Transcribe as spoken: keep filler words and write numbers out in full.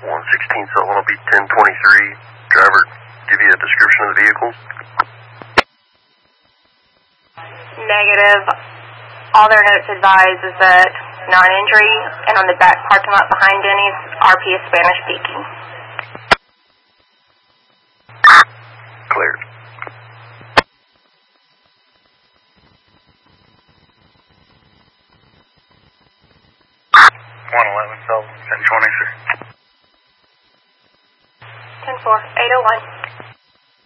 one sixteen Sullivan will be ten twenty-three. Driver, give you a description of the vehicle? Negative. All their notes advise is that non-injury, and on the back parking lot behind Denny's, R P is Spanish speaking. Cleared. one eleven Sullivan, ten twenty-three. ten four, eight oh one.